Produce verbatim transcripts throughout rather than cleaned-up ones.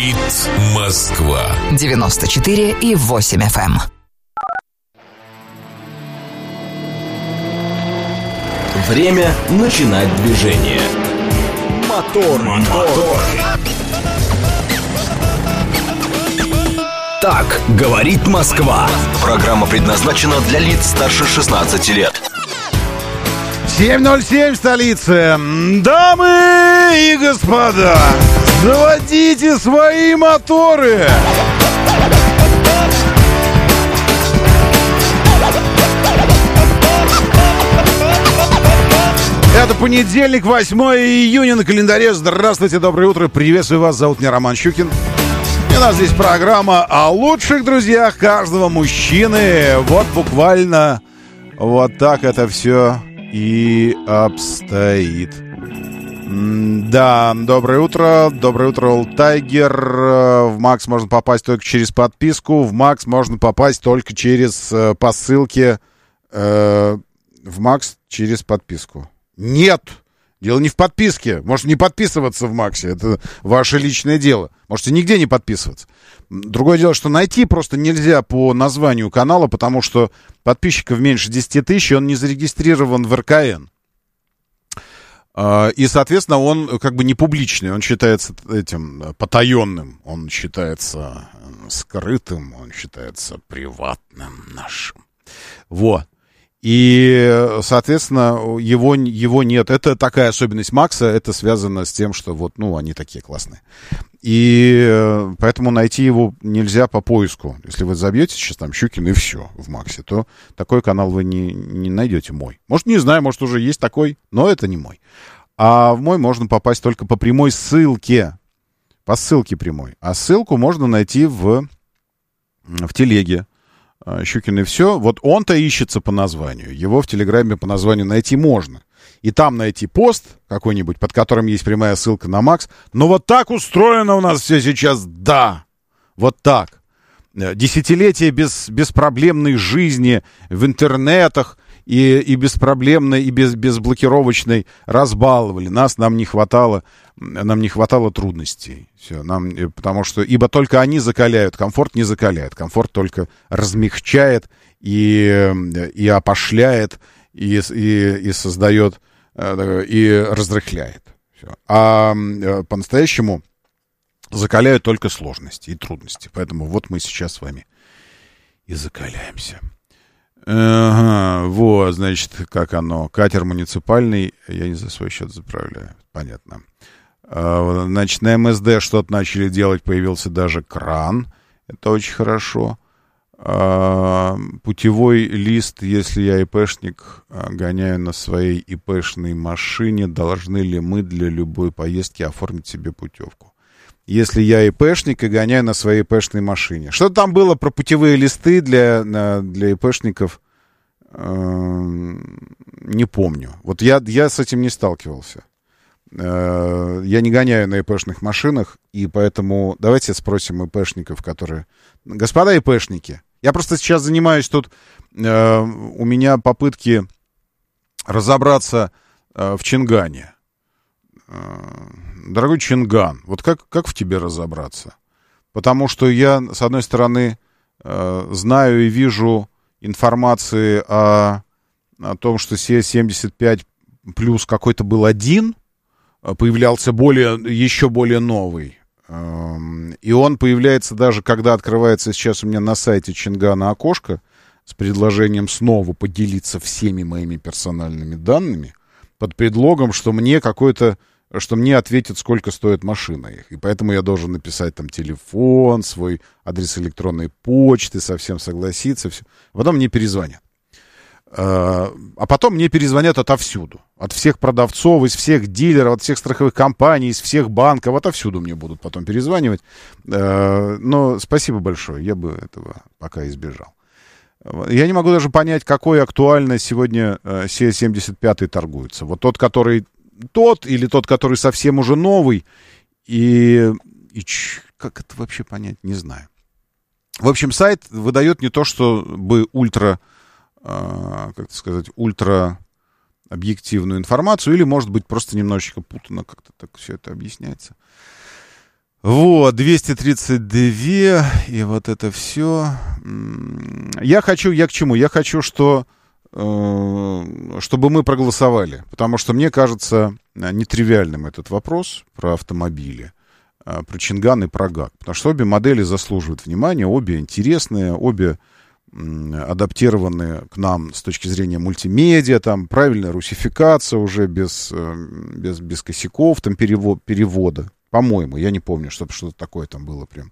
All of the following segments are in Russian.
Говорит Москва. девяносто четыре и восемь эф эм. Время начинать движение. Мотор, мотор. Так говорит Москва. Программа предназначена для лиц старше шестнадцати лет. семь ноль семь в столице. Дамы и господа, заводите свои моторы. Это понедельник, восьмое июня на календаре. Здравствуйте, доброе утро. Приветствую вас. Зовут меня Роман Щукин. И у нас здесь программа о лучших друзьях каждого мужчины. Вот буквально вот так это все и обстоит. Да, доброе утро. Доброе утро, Олтайгер. В Макс можно попасть только через подписку. В Макс можно попасть только через по ссылке. В Макс через подписку. Нет! Дело не в подписке. Можете не подписываться в Максе. Это ваше личное дело. Можете нигде не подписываться. Другое дело, что найти просто нельзя по названию канала, потому что подписчиков меньше десяти тысяч, и он не зарегистрирован в эр ка эн. И, соответственно, он как бы не публичный. Он считается этим потаенным. Он считается скрытым. Он считается приватным нашим. Вот. И, соответственно, его, его нет. Это такая особенность Макса. Это связано с тем, что вот, ну, они такие классные. И поэтому найти его нельзя по поиску. Если вы забьете сейчас там Щукин и все в Максе, то такой канал вы не, не найдете мой. Может, не знаю, может, уже есть такой, но это не мой. А в мой можно попасть только по прямой ссылке. По ссылке прямой. А ссылку можно найти в, в телеге. Щукин и все. Вот он-то ищется по названию. Его в Телеграме по названию найти можно. И там найти пост какой-нибудь, под которым есть прямая ссылка на Макс. Но вот так устроено у нас все сейчас. Да, вот так. Десятилетия без, беспроблемной жизни в интернетах и, и беспроблемной, и без, безблокировочной разбаловали. Нас, нам не хватало, нам не хватало трудностей. Все, нам, потому что, ибо только они закаляют, комфорт не закаляет. Комфорт только размягчает и, и опошляет, и, и, и создает, и разрыхляет. Все. А по-настоящему закаляют только сложности и трудности. Поэтому вот мы сейчас с вами и закаляемся. Ага, вот, значит, как оно. Катер муниципальный, я не за свой счет заправляю. Понятно. А, значит, на эм эс дэ что-то начали делать, появился даже кран. Это очень хорошо. А, путевой лист, если я ИПшник, гоняю на своей ИПшной машине, должны ли мы для любой поездки оформить себе путевку? Если я ИПшник и гоняю на своей ИПшной машине. Что там было про путевые листы для, для ИПшников? Не помню. Вот я, я с этим не сталкивался. Я не гоняю на ИПшных машинах, и поэтому давайте спросим ИПшников, которые... Господа ИПшники, я просто сейчас занимаюсь тут... У меня попытки разобраться в Чингане. Дорогой Чинган, вот как, как в тебе разобраться? Потому что я, с одной стороны, э, знаю и вижу информации о, о том, что си семьдесят пять плюс какой-то был один, появлялся более, еще более новый. Э, и он появляется даже, когда открывается сейчас у меня на сайте Чингана окошко с предложением снова поделиться всеми моими персональными данными под предлогом, что мне какой-то что мне ответят, сколько стоит машина их. И поэтому я должен написать там телефон, свой адрес электронной почты, совсем согласиться. Все. Потом мне перезвонят. А потом мне перезвонят отовсюду. От всех продавцов, из всех дилеров, от всех страховых компаний, из всех банков. Отовсюду мне будут потом перезванивать. Но спасибо большое. Я бы этого пока избежал. Я не могу даже понять, какой актуально сегодня си семьдесят пять торгуется. Вот тот, который... Тот или тот, который совсем уже новый. И, и ч, как это вообще понять, не знаю. В общем, сайт выдает не то, чтобы ультра, э, как сказать, ультра объективную информацию, или, может быть, просто немножечко путано как-то так все это объясняется. Вот, двести тридцать два, и вот это все. Я хочу, я к чему? Я хочу, что, э, чтобы мы проголосовали, потому что мне кажется нетривиальным этот вопрос про автомобили, э, про Чинган и про ГАК, потому что обе модели заслуживают внимания, обе интересные, обе э, адаптированы к нам с точки зрения мультимедиа, там правильная русификация уже без, э, без, без косяков, там перевод, перевода. По-моему, я не помню, чтобы что-то такое там было прям.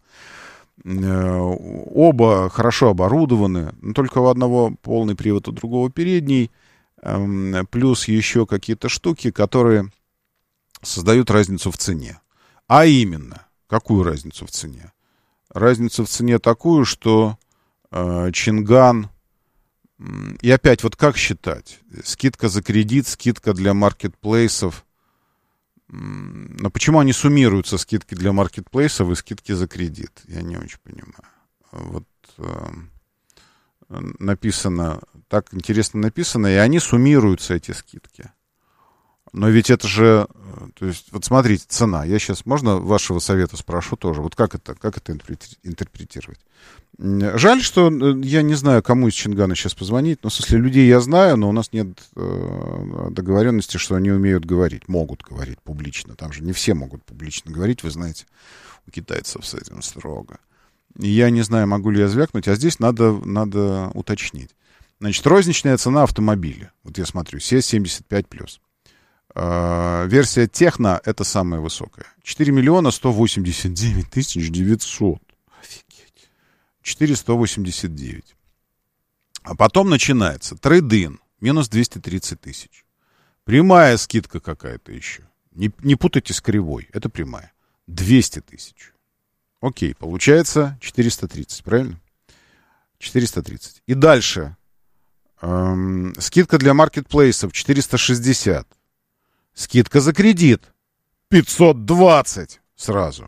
Оба хорошо оборудованы, но только у одного полный привод, у другого передний. Плюс еще какие-то штуки, которые создают разницу в цене. А именно, какую разницу в цене? Разницу в цене такую, что Чинган... И опять, вот как считать? Скидка за кредит, скидка для маркетплейсов. Но почему они суммируются, скидки для маркетплейсов и скидки за кредит? Я не очень понимаю. Вот э, написано, так интересно написано, и они суммируются, эти скидки. Но ведь это же, то есть, вот смотрите, цена. Я сейчас, можно вашего совета спрошу тоже? Вот как это, как это интерпретировать? Жаль, что я не знаю, кому из Чингана сейчас позвонить. Ну, в смысле, людей я знаю, но у нас нет э, договоренности, что они умеют говорить, могут говорить публично. Там же не все могут публично говорить, вы знаете, у китайцев с этим строго. И я не знаю, могу ли я звякнуть, а здесь надо, надо уточнить. Значит, розничная цена автомобиля. Вот я смотрю, си семьдесят пять плюс. Э, версия Техно — это самая высокая. четыре миллиона сто восемьдесят девять тысяч девятьсот. четыре сто восемьдесят девять. А потом начинается трейд-ин, минус двести тридцать тысяч. Прямая скидка какая-то еще. Не, не путайте с кривой, это прямая. двести тысяч. Окей, получается четыреста тридцать, правильно? четыреста тридцать. И дальше. Эм, скидка для маркетплейсов четыреста шестьдесят. Скидка за кредит пятьсот двадцать сразу.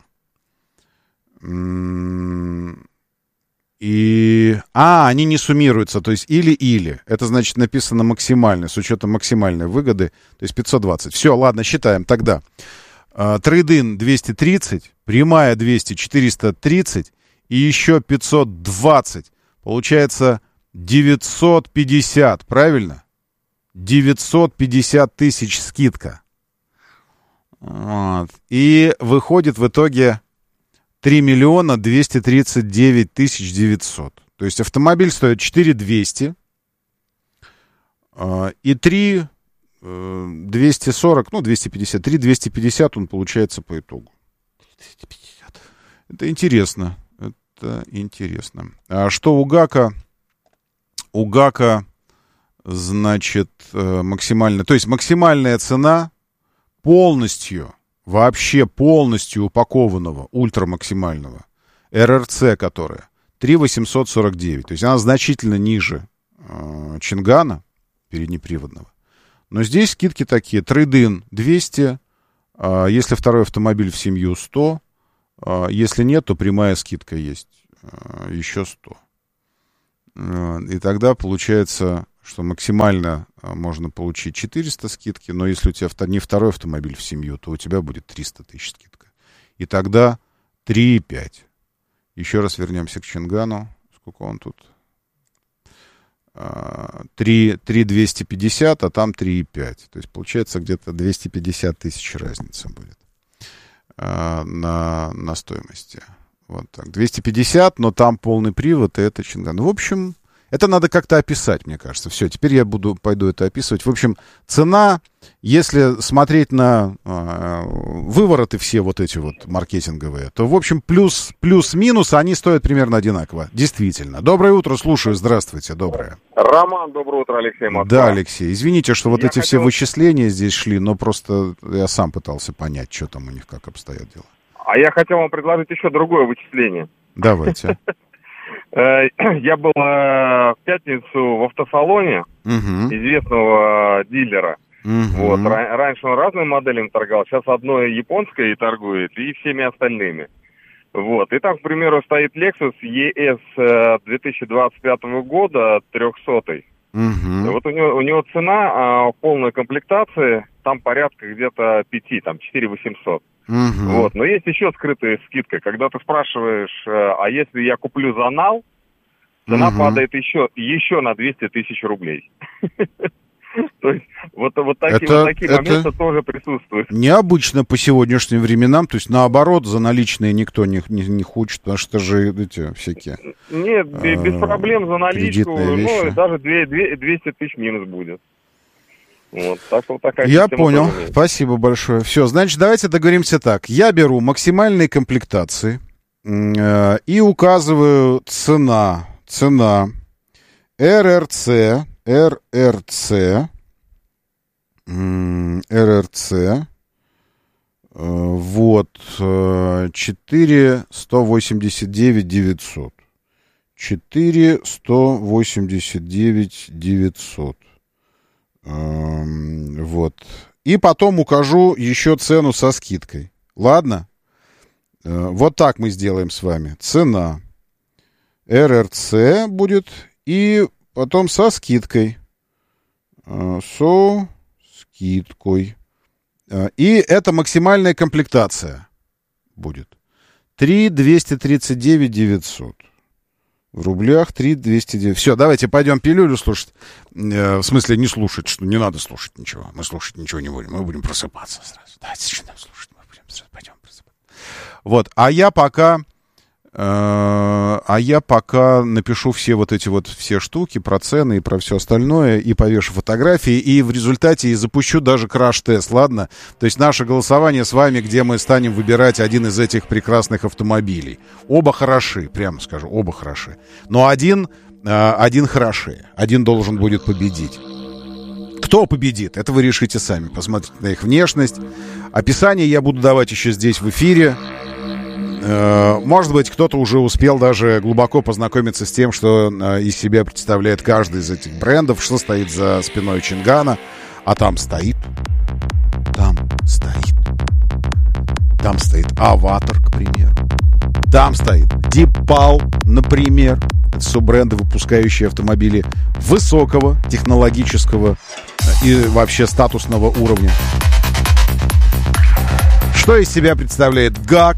М- И... А, они не суммируются, то есть или-или. Это значит написано максимально, с учетом максимальной выгоды, то есть пятьсот двадцать. Все, ладно, считаем тогда. Трейд-ин двести тридцать, прямая двести, четыреста тридцать и еще пятьсот двадцать. Получается девятьсот пятьдесят, правильно? девятьсот пятьдесят тысяч скидка. Вот. И выходит в итоге... три миллиона двести тридцать девять тысяч девятьсот. То есть автомобиль стоит четыре двести э, и три двести сорок, ну, двести пятьдесят. три двести пятьдесят он получается по итогу. двести пятьдесят. Это интересно. Это интересно. А что у ГАКа? У ГАКа, значит, максимально... То есть максимальная цена полностью... Вообще полностью упакованного, ультрамаксимального, эр эр си, которая три восемьсот сорок девять. То есть она значительно ниже э, Чингана переднеприводного. Но здесь скидки такие. Трейд-ин двести, э, если второй автомобиль в семью сто, э, если нет, то прямая скидка есть э, еще сто. Э, и тогда получается... что максимально можно получить четыреста скидки, но если у тебя не второй автомобиль в семью, то у тебя будет триста тысяч скидка. И тогда три и пять. Еще раз вернемся к Чингану. Сколько он тут? три двести пятьдесят, а там три и пять. То есть получается где-то двести пятьдесят тысяч разница будет на, на стоимости. Вот так. двести пятьдесят, но там полный привод, и это Чинган. В общем... Это надо как-то описать, мне кажется. Все, теперь я буду, пойду это описывать. В общем, цена, если смотреть на э, вывороты все вот эти вот маркетинговые, то, в общем, плюс, плюс-минус, они стоят примерно одинаково. Действительно. Доброе утро, слушаю. Здравствуйте, доброе. Роман, доброе утро, Алексей Москва. Да, Алексей. Извините, что вот я эти хотел... все вычисления здесь шли, но просто я сам пытался понять, что там у них, как обстоят дела. А я хотел вам предложить еще другое вычисление. Давайте. Я был в пятницу в автосалоне угу. известного дилера. Угу. Вот. Раньше он разными моделями торговал, сейчас одной японской торгует и всеми остальными. Вот. И там, к примеру, стоит Lexus и эс две тысячи двадцать пятого года трехсотый. Угу. Вот у него, у него цена полной комплектации, там порядка где-то пяти, там четыре восемьсот. Угу. Вот. Но есть еще скрытая скидка. Когда ты спрашиваешь, а если я куплю за нал, цена угу. падает еще, еще на двести тысяч рублей. То есть вот, вот такие, это, вот такие моменты тоже присутствуют. Необычно по сегодняшним временам. То есть наоборот, за наличные никто не, не, не хочет, потому что же эти всякие... Нет, без, без проблем за наличку. Ну, даже двести тысяч минус будет. Вот, так, вот такая Я понял. Спасибо большое. Все, значит, давайте договоримся так. Я беру максимальные комплектации э, и указываю цена. Цена РРЦ... РРЦ, РРЦ, вот, четыре сто восемьдесят девять девятьсот, четыре сто восемьдесят девять девятьсот, вот, и потом укажу еще цену со скидкой, ладно? Вот так мы сделаем с вами, цена РРЦ будет и... Потом со скидкой. Со скидкой. И это максимальная комплектация будет. три двести тридцать девять девятьсот. В рублях три двести девять. Все, давайте пойдем пилюлю слушать. В смысле, не слушать, что не надо слушать ничего. Мы слушать ничего не будем. Мы будем просыпаться сразу. Давайте начинаем слушать. Мы будем сразу пойдем просыпаться. Вот. А я пока... А я пока напишу все вот эти вот все штуки про цены и про все остальное, и повешу фотографии, и в результате и запущу даже краш-тест, ладно? То есть наше голосование с вами, где мы станем выбирать один из этих прекрасных автомобилей. Оба хороши, прямо скажу, оба хороши. Но один, один хороши, один должен будет победить. Кто победит? Это вы решите сами. Посмотрите на их внешность. Описание я буду давать еще здесь в эфире. Может быть, кто-то уже успел даже глубоко познакомиться с тем, что из себя представляет каждый из этих брендов, что стоит за спиной Чингана. А там стоит, там стоит, там стоит Аватар, к примеру. Там стоит Дипал, например. Это все бренды, выпускающие автомобили высокого технологического и вообще статусного уровня. Что из себя представляет ГАК?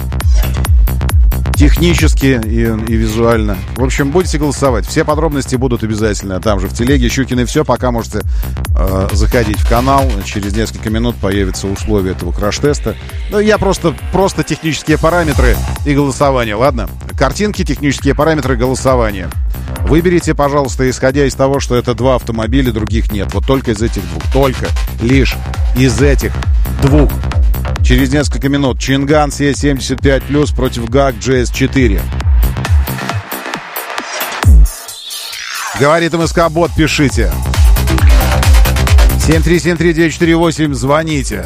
Технически и, и визуально. В общем, будете голосовать. Все подробности будут обязательно там же в телеге. Щукины все. Пока можете э, заходить в канал. Через несколько минут появятся условия этого краш-теста. Ну, я просто, просто технические параметры и голосование. Ладно? Картинки, технические параметры, голосование. Выберите, пожалуйста, исходя из того, что это два автомобиля, других нет. Вот только из этих двух. Только лишь из этих двух. Через несколько минут Чинган си семьдесят пять плюс против ГАК джей эс четыре. Говорит МСК-бот, пишите. семь три семь три девять четыре восемь, звоните.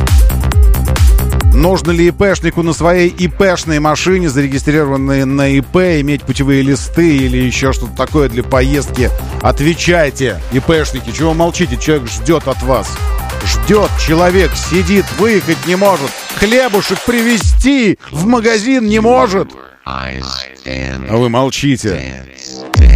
Нужно ли ИПшнику на своей ИПшной машине, зарегистрированной на ИП, иметь путевые листы или еще что-то такое для поездки? Отвечайте, ИПшники, чего молчите? Человек ждет от вас. Ждет, человек сидит, выехать не может, хлебушек привезти в магазин не может. А вы молчите.